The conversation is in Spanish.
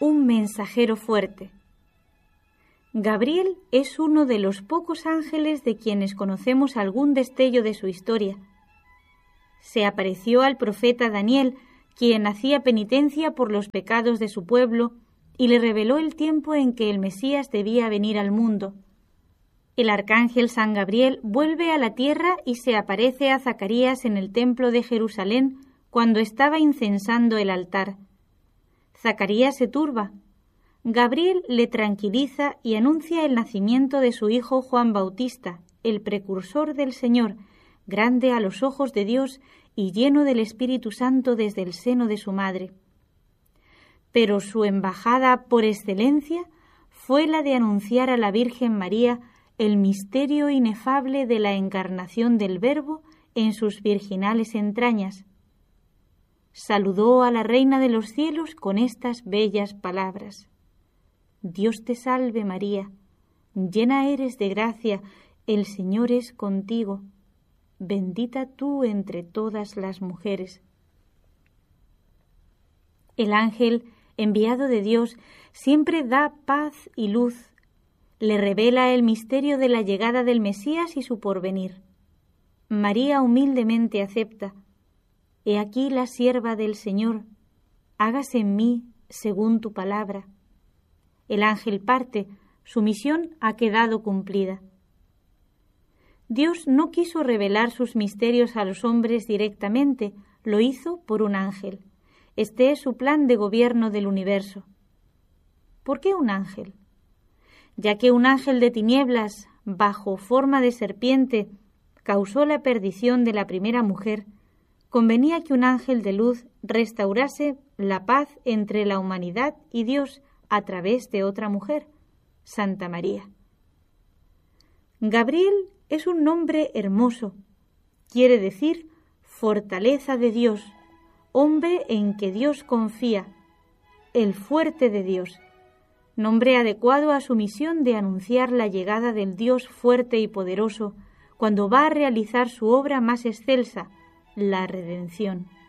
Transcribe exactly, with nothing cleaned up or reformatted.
un mensajero fuerte. Gabriel es uno de los pocos ángeles de quienes conocemos algún destello de su historia. Se apareció al profeta Daniel, quien hacía penitencia por los pecados de su pueblo, y le reveló el tiempo en que el Mesías debía venir al mundo. El arcángel San Gabriel vuelve a la tierra y se aparece a Zacarías en el templo de Jerusalén cuando estaba incensando el altar. Zacarías se turba. Gabriel le tranquiliza y anuncia el nacimiento de su hijo Juan Bautista, el precursor del Señor, grande a los ojos de Dios y lleno del Espíritu Santo desde el seno de su madre. Pero su embajada por excelencia fue la de anunciar a la Virgen María el misterio inefable de la encarnación del Verbo en sus virginales entrañas. Saludó a la Reina de los cielos con estas bellas palabras: Dios te salve María, llena eres de gracia, el Señor es contigo, bendita tú entre todas las mujeres. El ángel enviado de Dios siempre da paz y luz, le revela el misterio de la llegada del Mesías y su porvenir. María humildemente acepta: He aquí la sierva del Señor, hágase en mí según tu palabra. El ángel parte, su misión ha quedado cumplida. Dios no quiso revelar sus misterios a los hombres directamente, lo hizo por un ángel. Este es su plan de gobierno del universo. ¿Por qué un ángel? Ya que un ángel de tinieblas, bajo forma de serpiente, causó la perdición de la primera mujer, convenía que un ángel de luz restaurase la paz entre la humanidad y Dios a través de otra mujer, Santa María. Gabriel es un nombre hermoso, quiere decir fortaleza de Dios, hombre en que Dios confía, el fuerte de Dios, nombre adecuado a su misión de anunciar la llegada del Dios fuerte y poderoso cuando va a realizar su obra más excelsa, la redención.